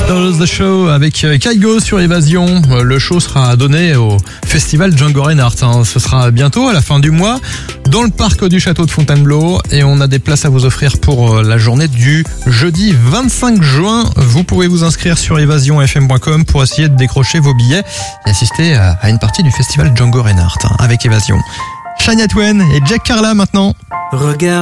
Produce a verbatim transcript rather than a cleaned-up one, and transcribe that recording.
Dolls The Show avec Kygo sur Évasion. Le show sera donné au festival Django Reinhardt. Hein. Ce sera bientôt à la fin du mois dans le parc du château de Fontainebleau et on a des places à vous offrir pour la journée du jeudi vingt-cinq juin. Vous pouvez vous inscrire sur évasion f m point com pour essayer de décrocher vos billets et assister à une partie du festival Django Reinhardt hein, avec Évasion. Shania Twain et Jack Carla maintenant. Regarde.